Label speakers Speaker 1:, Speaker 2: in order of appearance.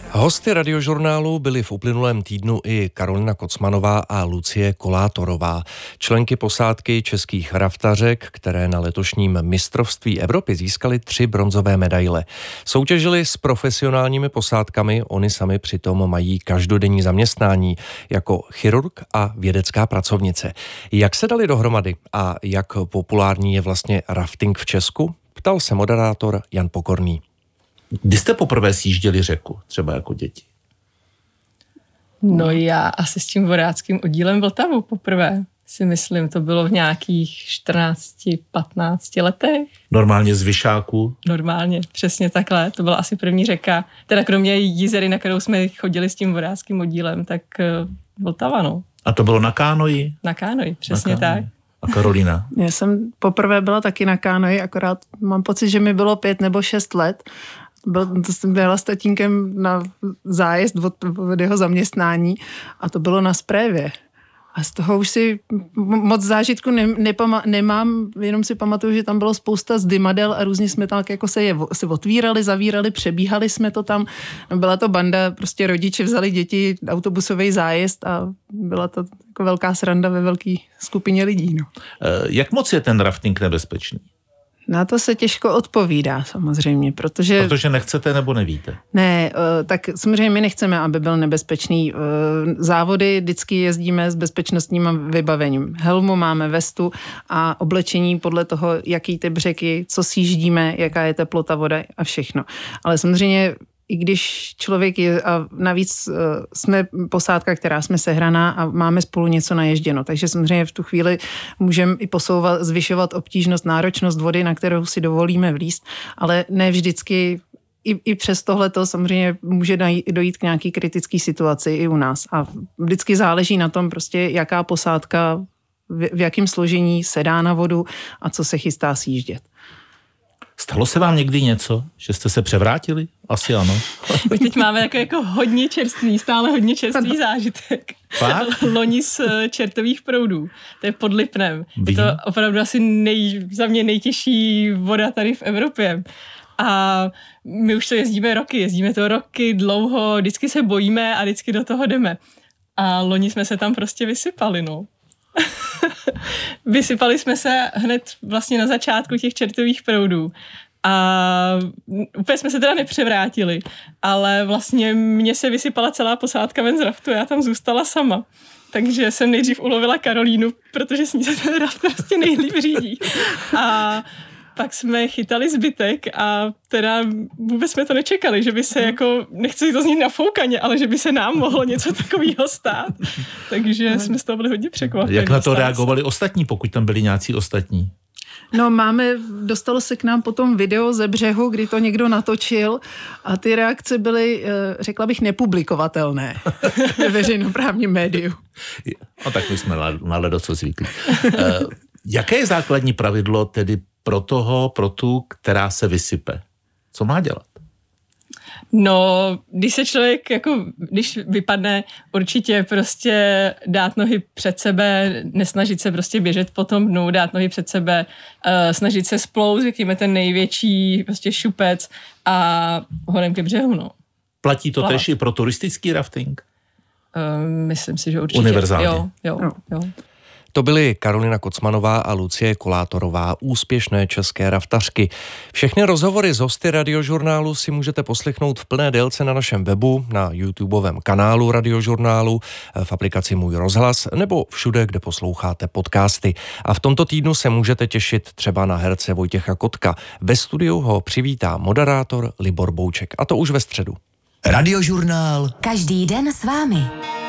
Speaker 1: Hosty Radiožurnálu byly v uplynulém týdnu i Karolina Kocmanová a Lucie Kolátorová, členky posádky českých raftařek, které na letošním mistrovství Evropy získaly 3 bronzové medaile. Soutěžili s profesionálními posádkami, oni sami přitom mají každodenní zaměstnání jako chirurg a vědecká pracovnice. Jak se dali dohromady a jak populární je vlastně rafting v Česku? Ptal se moderátor Jan Pokorný.
Speaker 2: Kdy jste poprvé sjížděli řeku, třeba jako děti?
Speaker 3: No já asi s tím vodáckým oddílem Vltavu poprvé, si myslím, to bylo v nějakých 14-15 letech.
Speaker 2: Normálně z Vyšáku?
Speaker 3: Normálně, přesně takhle, to byla asi první řeka, teda kromě Jizery, na kterou jsme chodili s tím vodáckým oddílem, tak Vltava, no.
Speaker 2: A to bylo na kánoji?
Speaker 3: Na kánoji, přesně tak.
Speaker 2: A Karolína?
Speaker 4: Já jsem poprvé byla taky na kánoji, akorát mám pocit, že mi bylo 5 nebo 6 let. To jsem byla s tatínkem na zájezd od jeho zaměstnání a to bylo na Sprévě. A z toho už si moc zážitku nemám, jenom si pamatuju, že tam bylo spousta zdymadel a různě jsme tam jako se otvírali, zavírali, přebíhali jsme to tam. Byla to banda, prostě rodiče vzali děti, autobusový zájezd a byla to jako velká sranda ve velké skupině lidí. No.
Speaker 2: Jak moc je ten rafting nebezpečný?
Speaker 4: Na to se těžko odpovídá samozřejmě, protože
Speaker 2: nechcete nebo nevíte?
Speaker 4: Ne, tak samozřejmě my nechceme, aby byl nebezpečný. Závody vždycky jezdíme s bezpečnostním vybavením. Helmu máme, vestu a oblečení podle toho, jaký typ řeky, co sjíždíme, jaká je teplota, voda a všechno. Ale samozřejmě i když člověk je, a navíc jsme posádka, která jsme sehraná a máme spolu něco naježděno, takže samozřejmě v tu chvíli můžeme i zvyšovat obtížnost, náročnost vody, na kterou si dovolíme vlízt, ale ne vždycky i přes tohleto samozřejmě může dojít k nějaký kritické situaci i u nás a vždycky záleží na tom prostě, jaká posádka, v jakém složení se dá na vodu a co se chystá sjíždět.
Speaker 2: Stalo se vám někdy něco, že jste se převrátili? Asi ano.
Speaker 3: My teď máme jako hodně čerstvý, stále hodně čerstvý zážitek.
Speaker 2: Fakt?
Speaker 3: Loni z čertových proudů. To je pod Lipnem. Je to opravdu asi za mě nejtěžší voda tady v Evropě. A my už to jezdíme to roky dlouho, vždycky se bojíme a vždycky do toho jdeme. A loni jsme se tam prostě vysypali, no. Vysypali jsme se hned vlastně na začátku těch čertových proudů a úplně jsme se teda nepřevrátili, ale vlastně mně se vysypala celá posádka ven z raftu, já tam zůstala sama. Takže jsem nejdřív ulovila Karolínu, protože s ní se ten raft prostě nejlíp řídí. A pak jsme chytali zbytek a teda vůbec jsme to nečekali, že by se jako, nechci to znít nafoukaně, ale že by se nám mohlo něco takového stát. Takže jsme z toho byli hodně překvapeni.
Speaker 2: Jak na to reagovali ostatní, pokud tam byli nějací ostatní?
Speaker 4: No dostalo se k nám potom video ze břehu, kdy to někdo natočil a ty reakce byly, řekla bych, nepublikovatelné ve veřejnoprávním médiu.
Speaker 2: No tak my jsme na ledoco zvyklí. Jaké je základní pravidlo tedy pro tu, která se vysype? Co má dělat?
Speaker 3: No, když se člověk, když vypadne, určitě prostě dát nohy před sebe, nesnažit se prostě běžet po tom dnu, dát nohy před sebe, snažit se splout, řekněme ten největší prostě šupec a hodem ke břehu, no.
Speaker 2: Platí to též i pro turistický rafting?
Speaker 3: Myslím si, že určitě.
Speaker 2: Univerzálně.
Speaker 3: Jo.
Speaker 1: To byly Karolina Kocmanová a Lucie Kolátorová, úspěšné české raftařky. Všechny rozhovory z hosty Radiožurnálu si můžete poslechnout v plné délce na našem webu, na YouTubeovém kanálu Radiožurnálu, v aplikaci Můj rozhlas nebo všude, kde posloucháte podcasty. A v tomto týdnu se můžete těšit třeba na herce Vojtěcha Kotka. Ve studiu ho přivítá moderátor Libor Bouček, a to už ve středu.
Speaker 5: Radiožurnál.
Speaker 6: Každý den s vámi.